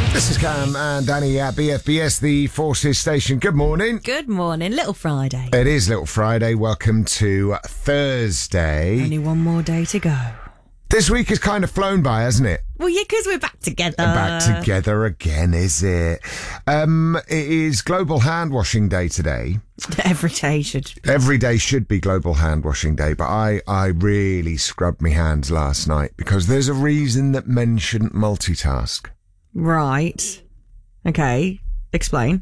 This is Cam and Danny at BFBS, the Forces Station. Good morning. Good morning, Little Friday. It is Little Friday. Welcome to Thursday. Only one more day to go. This week has kind of flown by, hasn't it? Well, yeah, because we're back together. Back together again, is it? It is Global Hand Washing Day today. Every day should. Every day should be Global Hand Washing Day, but I really scrubbed my hands last night because there's a reason that men shouldn't multitask. Right. Okay. Explain.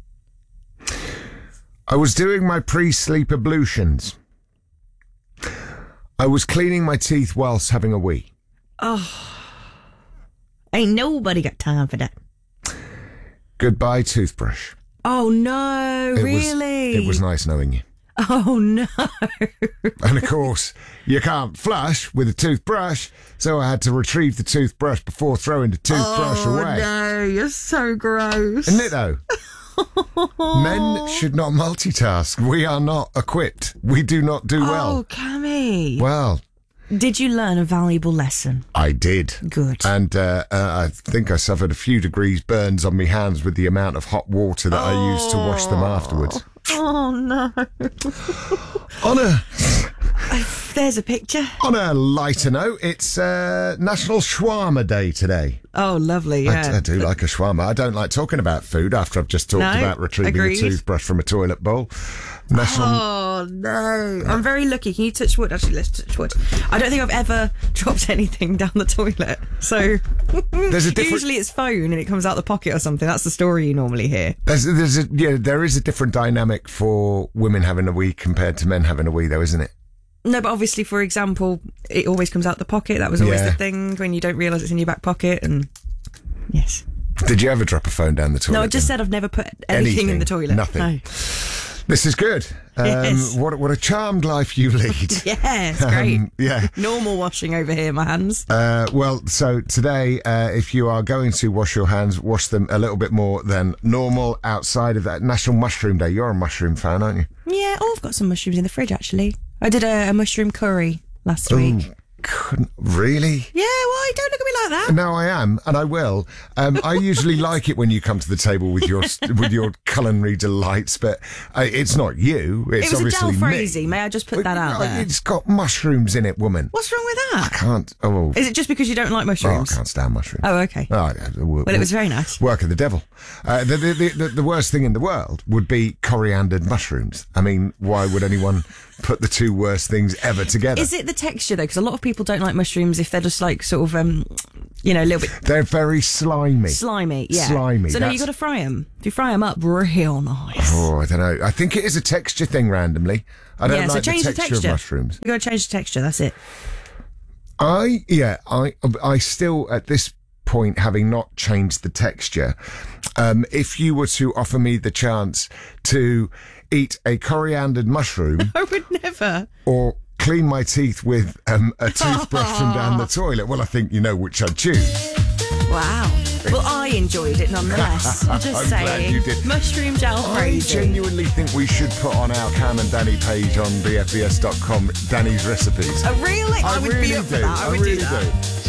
I was doing my pre-sleep ablutions. I was cleaning my teeth whilst having a wee. Oh. Ain't nobody got time for that. Goodbye, toothbrush. Oh, no. Really? It was nice knowing you. Oh, no. And of course, you can't flush with a toothbrush, so I had to retrieve the toothbrush before throwing the toothbrush away. No, you're so gross. Isn't it, though? Men should not multitask. We are not equipped. We do not do well. Oh, Cammy. Well, did you learn a valuable lesson? I did. Good. And I think I suffered a few degrees burns on my hands with the amount of hot water that I used to wash them afterwards. Oh, no. There's a picture. On a lighter note, it's National Shawarma Day today. Oh, lovely, yeah. I do like a shawarma. I don't like talking about food after I've just talked about retrieving a toothbrush from a toilet bowl. Oh, no. I'm very lucky. Can you touch wood? Actually, let's touch wood. I don't think I've ever dropped anything down the toilet. So, usually it's phone and it comes out the pocket or something. That's the story you normally hear. There is a different dynamic for women having a wee compared to men having a wee, though, isn't it? No, but obviously, for example, it always comes out the pocket. That was always the thing when you don't realise it's in your back pocket. And yes. Did you ever drop a phone down the toilet? No, I just said I've never put anything in the toilet. Nothing. No. This is good. Yes. What a charmed life you lead. Yeah, it's great. Yeah. Normal washing over here, my hands. So today, if you are going to wash your hands, wash them a little bit more than normal outside of that National Mushroom Day. You're a mushroom fan, aren't you? Yeah, I've got some mushrooms in the fridge, actually. I did a mushroom curry last week. Really? Yeah, why? Don't look at me like that. No, I am, and I will. I usually like it when you come to the table with your culinary delights, but it's not you. It's it was obviously a jalfrezi. Me. May I just put that out there? It's got mushrooms in it, woman. What's wrong with that? I can't. Oh, is it just because you don't like mushrooms? I can't stand mushrooms. Oh, okay. Well, it was very nice. Work of the devil. The worst thing in the world would be coriandered mushrooms. I mean, why would anyone put the two worst things ever together? Is it the texture, though? Because a lot of people don't like mushrooms if they're just like sort of, a little bit... They're very slimy. Slimy, yeah. Slimy. So now you got to fry them. If you fry them up, real nice. Oh, I don't know. I think it is a texture thing randomly. I don't like the texture of mushrooms. You got to change the texture, that's it. I still, at this point, having not changed the texture, if you were to offer me the chance to eat a coriandered mushroom... I would never. Or clean my teeth with a toothbrush from down the toilet, well, I think you know which I'd choose. Wow. Well, I enjoyed it nonetheless. I'm just saying. Glad you did. Mushroom jalfrezi. I genuinely think we should put on our Cam and Danny page on bfbs.com Danny's recipes. Really? I would be up for that. I would do that.